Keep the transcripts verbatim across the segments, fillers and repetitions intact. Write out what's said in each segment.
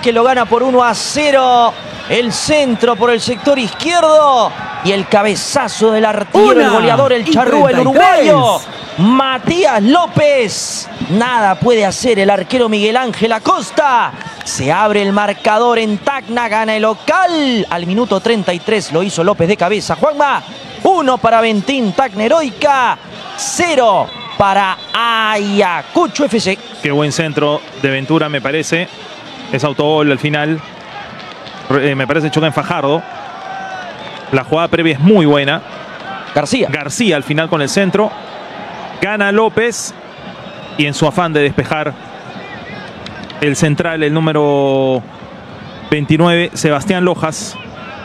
Velázquez lo gana por uno a cero. El centro por el sector izquierdo. Y el cabezazo del artillero, el goleador, el charrúa, el uruguayo, Matías López. Nada puede hacer el arquero Miguel Ángel Acosta. Se abre el marcador en Tacna, gana el local. Al minuto treinta y tres lo hizo López de cabeza. Juanma, uno para Ventín Tacna Heroica, cero para Ayacucho F C. Qué buen centro de Ventura, me parece. Es autogol al final. Eh, me parece choca en Fajardo. La jugada previa es muy buena. García. García al final con el centro. Gana López. Y en su afán de despejar, el central, el número veintinueve, Sebastián Lojas.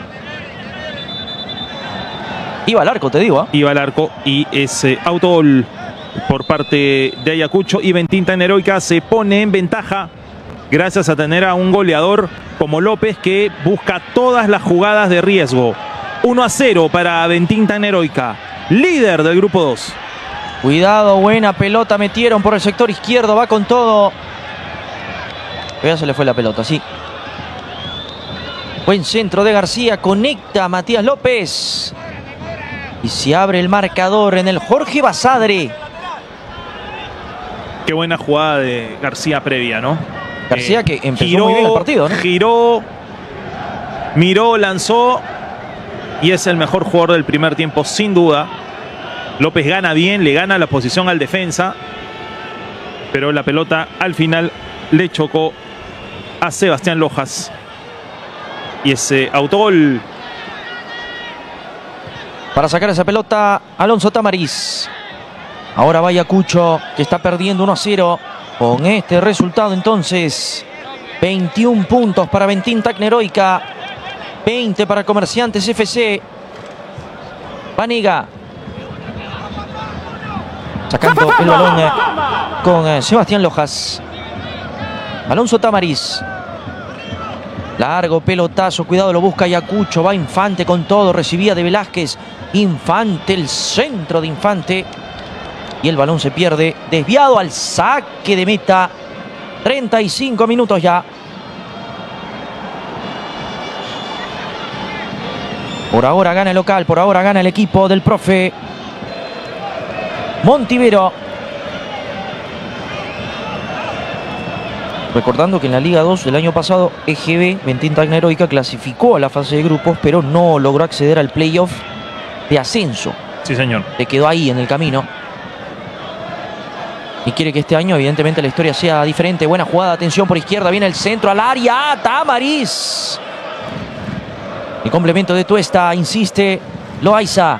Iba al arco, te digo. ¿eh? Iba al arco y ese autogol por parte de Ayacucho. Y Ventín Tacna Heroica se pone en ventaja gracias a tener a un goleador como López que busca todas las jugadas de riesgo. uno a cero para Ventín Tacna Heroica, líder del grupo dos. Cuidado, buena pelota metieron por el sector izquierdo, va con todo. Ya se le fue la pelota, sí. Buen centro de García, conecta a Matías López. Y se abre el marcador en el Jorge Basadre. Qué buena jugada de García previa, ¿no? García eh, que empezó giró, muy bien el partido, ¿no? Giró, miró, lanzó y es el mejor jugador del primer tiempo, sin duda. López gana bien, le gana la posición al defensa, pero la pelota al final le chocó a Sebastián Lojas. Y ese autogol para sacar esa pelota, Alonso Tamariz. Ahora va Ayacucho, que está perdiendo uno a cero. Con este resultado, entonces, veintiún puntos para Ventín Tacna Heroica, veinte para Comerciantes F C. Vanega sacando el balón eh, con eh, Sebastián Lojas. Alonso Tamariz. Largo pelotazo, cuidado, lo busca Ayacucho. Va Infante con todo, recibía de Velázquez. Infante, el centro de Infante. Y el balón se pierde, desviado al saque de meta. treinta y cinco minutos ya. Por ahora gana el local, por ahora gana el equipo del profe Montivero. Recordando que en la Liga dos del año pasado, E G B, Ventín Tacna Heroica, clasificó a la fase de grupos, pero no logró acceder al playoff de ascenso. Sí, señor. Se quedó ahí en el camino. Y quiere que este año, evidentemente, la historia sea diferente. Buena jugada, atención por izquierda, viene el centro al área. Tamariz. El complemento de Tuesta, insiste Loaiza.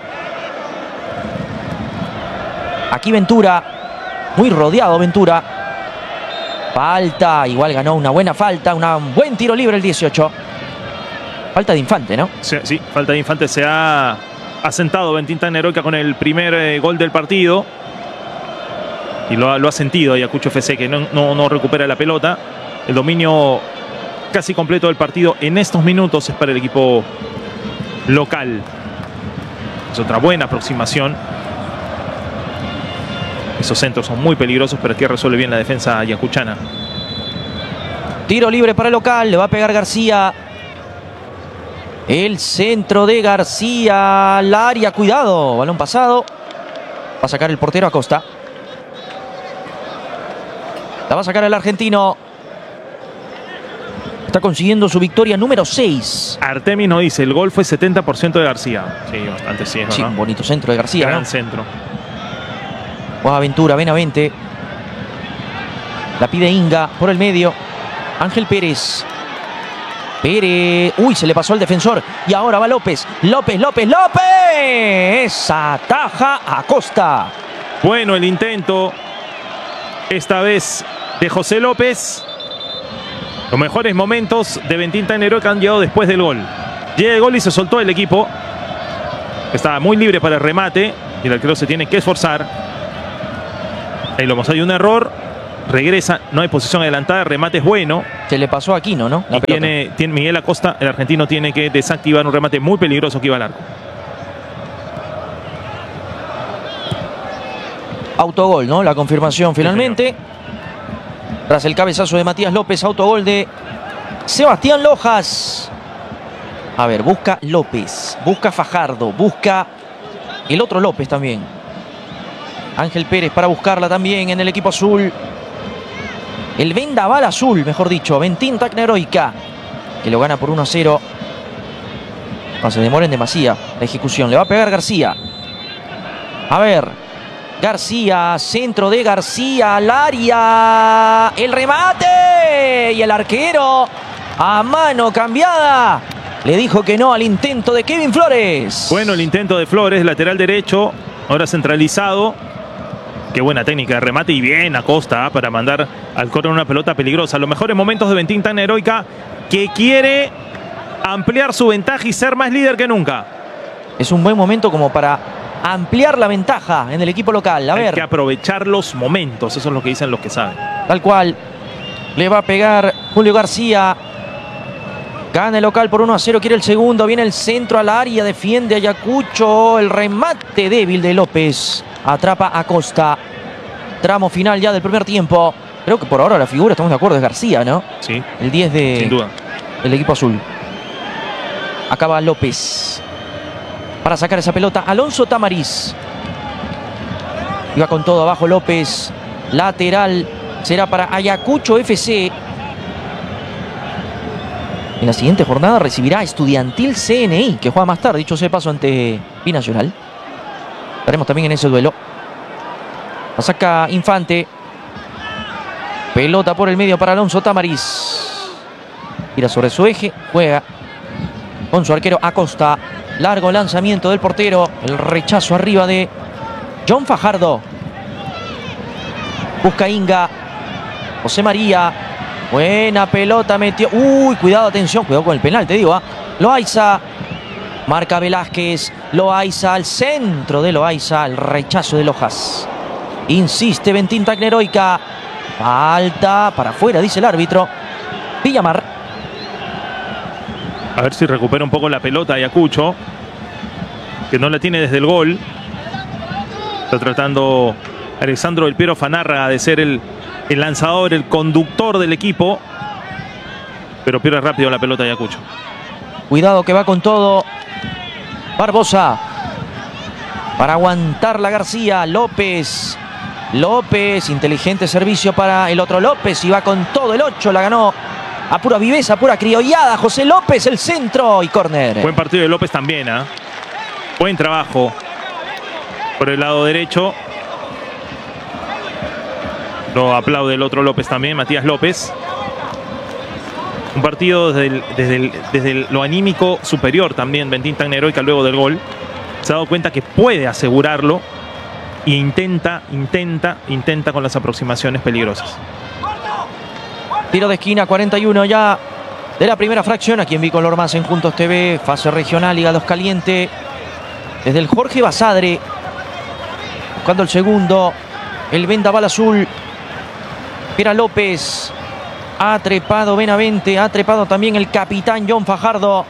Aquí Ventura, muy rodeado Ventura. Falta, igual ganó una buena falta, un buen tiro libre el dieciocho. Falta de Infante, ¿no? Sí, sí, falta de Infante. Se ha asentado Ventín Tacna Heroica con el primer eh, gol del partido. Y lo ha, lo ha sentido Ayacucho F C, que no, no, no recupera la pelota. El dominio casi completo del partido en estos minutos es para el equipo local. Es otra buena aproximación. Esos centros son muy peligrosos, pero aquí resuelve bien la defensa ayacuchana. Tiro libre para el local, le va a pegar García. El centro de García al área, cuidado, balón pasado. Va a sacar el portero Acosta. La va a sacar el argentino. Está consiguiendo su victoria número seis. Artemis nos dice, el gol fue setenta por ciento de García. Sí, bastante, sí, es Sí, verdad. un bonito centro de García, Gran ¿no? centro. Aventura, Benavente. La pide Inga por el medio. Ángel Pérez. Pérez. Uy, se le pasó al defensor. Y ahora va López. López, López, López. Ataja a Costa. Bueno el intento. Esta vez de José López. Los mejores momentos de Ventín Tacna Heroica han llegado después del gol. Llega el gol y se soltó el equipo. Estaba muy libre para el remate. Y el arquero se tiene que esforzar. Ahí lo hay un error. Regresa, no hay posición adelantada. El remate es bueno. Se le pasó a Aquino, ¿no? La y tiene, tiene Miguel Acosta, el argentino, tiene que desactivar un remate muy peligroso que iba al arco. Autogol, ¿no? La confirmación finalmente. Sí, tras el cabezazo de Matías López, autogol de Sebastián Lojas. A ver, busca López, busca Fajardo, busca el otro López también. Ángel Pérez para buscarla también en el equipo azul. El vendaval azul, mejor dicho. Ventín Tacna Heroica, que lo gana por uno a cero. No se demoren demasiado la ejecución. Le va a pegar García. A ver. García, centro de García al área. El remate. Y el arquero a mano cambiada le dijo que no al intento de Kevin Flores. Bueno, el intento de Flores, lateral derecho. Ahora centralizado. Qué buena técnica de remate y bien Acosta, ¿eh? Para mandar al córner una pelota peligrosa. Los mejores momentos de Ventín Tacna Heroica, que quiere ampliar su ventaja y ser más líder que nunca. Es un buen momento como para ampliar la ventaja en el equipo local. A Hay ver. que aprovechar los momentos, eso es lo que dicen los que saben. Tal cual. Le va a pegar Julio García. Gana el local por uno a cero. Quiere el segundo. Viene el centro al área. Defiende Ayacucho. El remate débil de López. Atrapa a Acosta. Tramo final ya del primer tiempo. Creo que por ahora la figura, estamos de acuerdo, es García, ¿no? Sí. El diez de, sin duda, del equipo azul. Acaba López para sacar esa pelota. Alonso Tamariz. Iba con todo abajo López. Lateral será para Ayacucho F C. En la siguiente jornada recibirá Estudiantil C N I, que juega más tarde, dicho sea de paso, ante Binacional. Estaremos también en ese duelo. La saca Infante. Pelota por el medio para Alonso Tamariz. Tira sobre su eje. Juega con su arquero Acosta. Largo lanzamiento del portero. El rechazo arriba de John Fajardo. Busca Inga. José María. Buena pelota metió. Uy, cuidado, atención. Cuidado con el penal, te digo. ¿eh? Loaiza. Marca Velázquez. Loaiza al centro de Loaiza. El rechazo de Lojas. Insiste Ventín Tacna Heroica. Falta para afuera, dice el árbitro. Villamar. A ver si recupera un poco la pelota Ayacucho, que no la tiene desde el gol. Está tratando Alexandro del Piero Fanarra de ser el, el lanzador, el conductor del equipo. Pero pierde rápido la pelota Ayacucho. Cuidado que va con todo Barbosa. Para aguantar la García. López. López. Inteligente servicio para el otro López. Y va con todo el ocho. La ganó a pura viveza, pura criollada. José López, el centro y córner. Buen partido de López también, ¿eh? Buen trabajo por el lado derecho. Lo aplaude el otro López también, Matías López. Un partido desde, el, desde, el, desde el, lo anímico superior también, Ventín Tacna Heroica luego del gol. Se ha dado cuenta que puede asegurarlo e intenta, intenta, intenta con las aproximaciones peligrosas. Tiro de esquina, cuarenta y uno ya de la primera fracción. Aquí en Bicolor Más en Juntos T V. Fase regional, Liga dos Caliente. Desde el Jorge Basadre. Buscando el segundo. El vendaval azul. Era López. Ha trepado Benavente. Ha trepado también el capitán John Fajardo.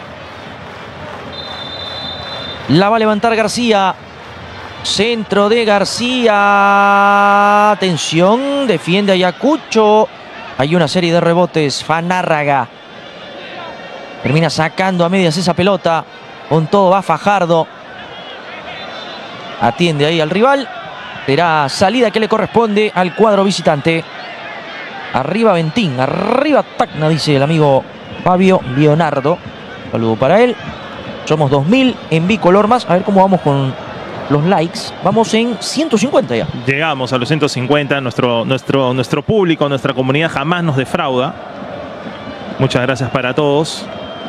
La va a levantar García. Centro de García. Atención. Defiende Ayacucho. Hay una serie de rebotes. Fanárraga termina sacando a medias esa pelota. Con todo va Fajardo. Atiende ahí al rival. Será salida que le corresponde al cuadro visitante. Arriba Ventín. Arriba Tacna, dice el amigo Fabio Leonardo. Saludo para él. Somos dos mil en Bicolor Más. A ver cómo vamos con los likes. Vamos en ciento cincuenta ya. Llegamos a los ciento cincuenta. Nuestro, nuestro, nuestro público, nuestra comunidad jamás nos defrauda. Muchas gracias para todos.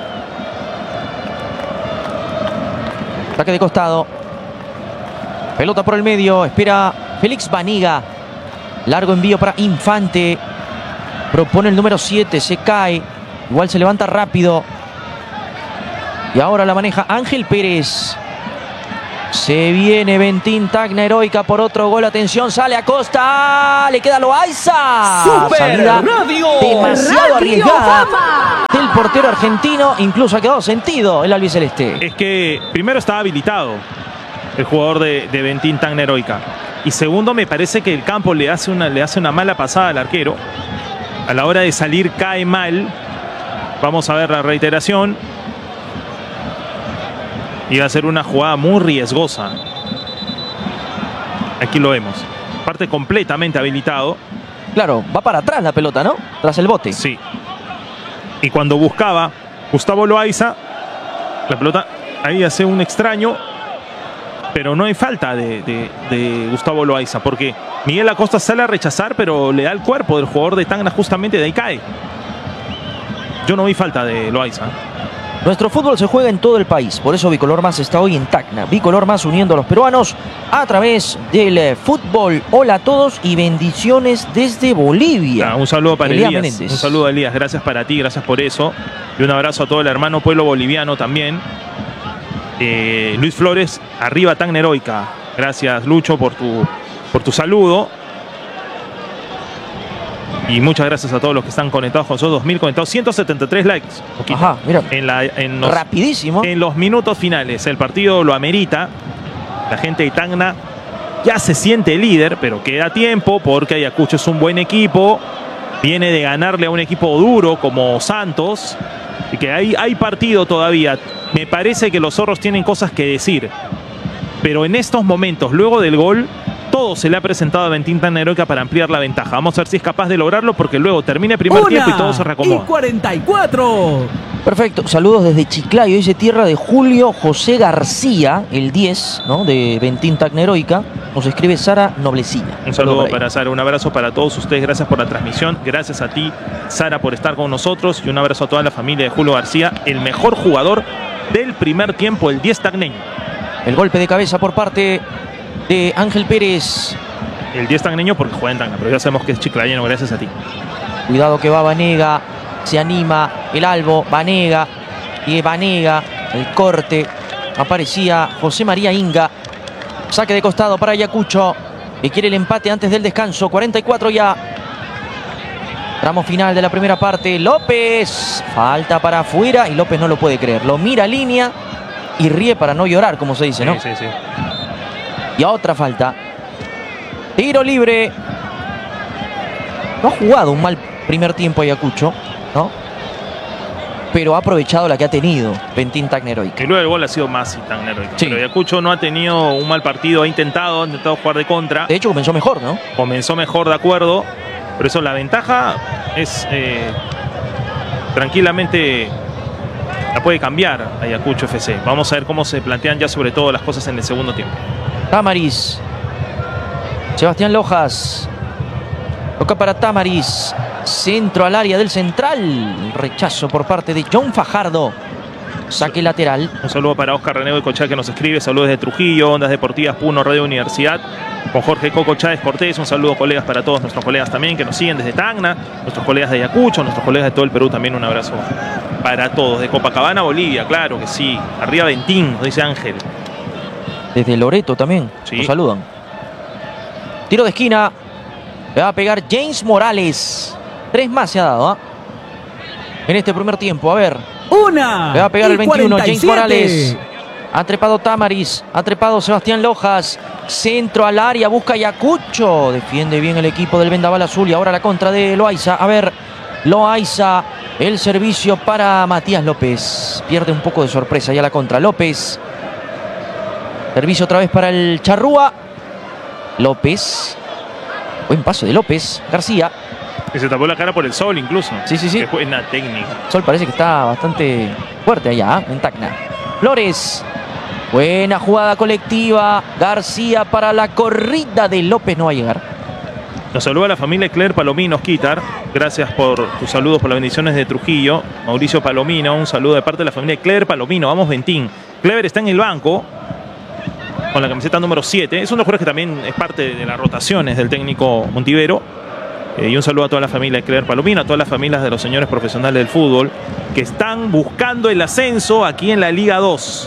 Ataque de costado. Pelota por el medio. Espera Félix Vaniga. Largo envío para Infante. Propone el número siete. Se cae. Igual se levanta rápido. Y ahora la maneja Ángel Pérez. Se viene Ventín Tacna Heroica por otro gol. Atención, sale Acosta. Le queda Loaiza. Super Salida Radio, demasiado Radio arriesgada Fama. del portero argentino. Incluso ha quedado sentido el albiceleste. Es que primero estaba habilitado el jugador de, de Ventín Tacna Heroica. Y segundo, me parece que el campo le hace, una, le hace una mala pasada al arquero. A la hora de salir cae mal. Vamos a ver la reiteración. Y va a ser una jugada muy riesgosa. Aquí lo vemos. Parte completamente habilitado. Claro, va para atrás la pelota, ¿no? Tras el bote. Sí. Y cuando buscaba Gustavo Loaiza, la pelota ahí hace un extraño. Pero no hay falta de, de, de Gustavo Loaiza, porque Miguel Acosta sale a rechazar, pero le da el cuerpo del jugador de Tacna, justamente de ahí cae. Yo no vi falta de Loaiza. Nuestro fútbol se juega en todo el país, por eso Bicolor Más está hoy en Tacna. Bicolor Más uniendo a los peruanos a través del fútbol. Hola a todos y bendiciones desde Bolivia. Ah, un saludo para Elías, Elías Elías. Un saludo a Elías, gracias para ti, gracias por eso. Y un abrazo a todo el hermano pueblo boliviano también. Eh, Luis Flores, arriba Tacna Heroica. Gracias, Lucho, por tu, por tu saludo. Y muchas gracias a todos los que están conectados con nosotros. dos mil conectados, ciento setenta y tres likes. Poquito. Ajá, mira. En la, en los, Rapidísimo. En los minutos finales. El partido lo amerita. La gente de Tacna ya se siente líder, pero queda tiempo porque Ayacucho es un buen equipo. Viene de ganarle a un equipo duro como Santos. Y que hay, hay partido todavía. Me parece que los zorros tienen cosas que decir. Pero en estos momentos, luego del gol, todo se le ha presentado a Bentín Tacna Heroica para ampliar la ventaja. Vamos a ver si es capaz de lograrlo, porque luego termina el primer Una tiempo y todo se reacomoda. Y cuarenta y cuatro. Perfecto, saludos desde Chiclayo, dice tierra de Julio José García, el diez, ¿no? De Bentín Tacna Heroica. Nos escribe Sara Noblecilla. Un saludo para Sara, un abrazo para todos ustedes, gracias por la transmisión, gracias a ti, Sara, por estar con nosotros, y un abrazo a toda la familia de Julio García, el mejor jugador del primer tiempo, el diez tacneño. El golpe de cabeza por parte de Ángel Pérez. El diez tacneño porque juega en Tacna, pero ya sabemos que es chiclayeno, gracias a ti. Cuidado que va Vanega, se anima el Albo, Vanega, y Vanega, el corte, aparecía José María Inga. Saque de costado para Ayacucho, que quiere el empate antes del descanso. cuarenta y cuatro ya. Tramo final de la primera parte. López, falta para afuera y López no lo puede creer. Lo mira a línea y ríe para no llorar, como se dice, ¿no? Sí, sí, sí. Y a otra falta. Tiro libre. No ha jugado un mal primer tiempo Ayacucho, ¿no? Pero ha aprovechado la que ha tenido Bentín Tacna Heroica. Y luego el gol ha sido más Tacna Heroica. Sí. Pero Ayacucho no ha tenido un mal partido, ha intentado, ha intentado jugar de contra. De hecho comenzó mejor, ¿no? Comenzó mejor, de acuerdo. Por eso la ventaja es eh, tranquilamente la puede cambiar Ayacucho F C. Vamos a ver cómo se plantean ya sobre todo las cosas en el segundo tiempo. Tamaris. Sebastián Lojas. Toca para Tamaris. Centro al área del central. Rechazo por parte de John Fajardo. Saque lateral. Un saludo para Oscar Renego de Cochá, que nos escribe. Saludos desde Trujillo, Ondas Deportivas, Puno, Radio Universidad. Con Jorge Coco Chávez Cortés. Un saludo, colegas, para todos nuestros colegas también que nos siguen desde Tacna. Nuestros colegas de Ayacucho, nuestros colegas de todo el Perú también. Un abrazo para todos. De Copacabana, Bolivia, claro que sí. Arriba Bentín, nos dice Ángel. Desde Loreto también. Sí. Nos saludan. Tiro de esquina. Le va a pegar James Morales. Tres más se ha dado, ¿eh? En este primer tiempo. A ver. Una. Le va a pegar el veintiuno. cuarenta y James siete. Morales. Ha trepado Tamaris. Ha trepado Sebastián Lojas. Centro al área. Busca Ayacucho. Defiende bien el equipo del Vendaval Azul. Y ahora la contra de Loaiza. A ver. Loaiza. El servicio para Matías López. Pierde un poco de sorpresa ya la contra. López. Servicio otra vez para el Charrúa. López. Buen paso de López. García. Que se tapó la cara por el sol incluso. Sí, sí, sí. Qué buena técnica. Sol parece que está bastante fuerte allá, ¿eh? En Tacna. Flores. Buena jugada colectiva. García para la corrida de López. No va a llegar. Nos saluda la familia Claire Palomino, Quitar. Gracias por tus saludos, por las bendiciones de Trujillo. Mauricio Palomino, un saludo de parte de la familia Claire Palomino. Vamos, Bentín. Clever está en el banco con la camiseta número siete. Es uno de los jugadores que también es parte de las rotaciones del técnico Montivero. Eh, y un saludo a toda la familia de Claire Palomino, a todas las familias de los señores profesionales del fútbol que están buscando el ascenso aquí en la Liga dos.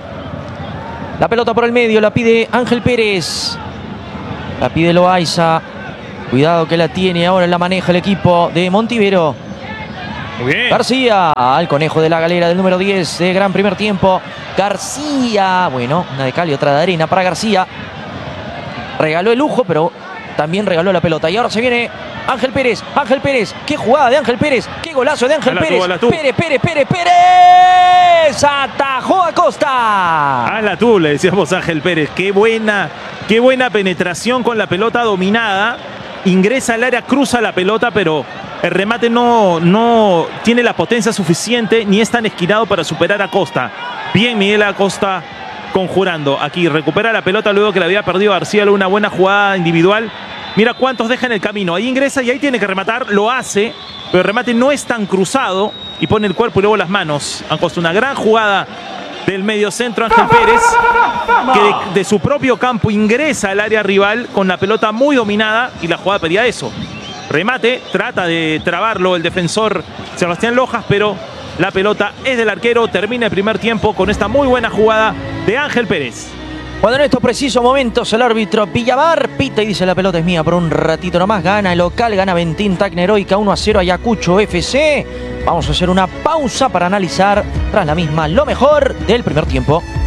La pelota por el medio, la pide Ángel Pérez. La pide Loaiza. Cuidado que la tiene, ahora la maneja el equipo de Montivero. Muy bien. García, al conejo de la galera del número diez de gran primer tiempo. García, bueno, una de cal y otra de arena para García. Regaló el lujo, pero también regaló la pelota. Y ahora se viene Ángel Pérez. Ángel Pérez. Qué jugada de Ángel Pérez. Qué golazo de Ángel Ala Pérez. tú, ala tú. Pérez, Pérez, Pérez, Pérez. Atajó a Costa. Hazla tú, le decíamos a Ángel Pérez. Qué buena, qué buena penetración con la pelota dominada. Ingresa al área, cruza la pelota, pero el remate no, no tiene la potencia suficiente ni es tan esquinado para superar a Costa. Bien Miguel Acosta conjurando. Aquí recupera la pelota luego que la había perdido García. Una buena jugada individual. Mira cuántos deja en el camino. Ahí ingresa y ahí tiene que rematar. Lo hace, pero el remate no es tan cruzado y pone el cuerpo y luego las manos. Acosta, una gran jugada del mediocentro Ángel Pérez, que de, de su propio campo ingresa al área rival con la pelota muy dominada y la jugada pedía eso. Remate, trata de trabarlo el defensor Sebastián Lojas, pero la pelota es del arquero. Termina el primer tiempo con esta muy buena jugada de Ángel Pérez. Cuando en estos precisos momentos el árbitro Villamar pita y dice la pelota es mía por un ratito nomás. Gana el local, gana Ventín Tecneroica uno a cero a Ayacucho F C. Vamos a hacer una pausa para analizar tras la misma lo mejor del primer tiempo.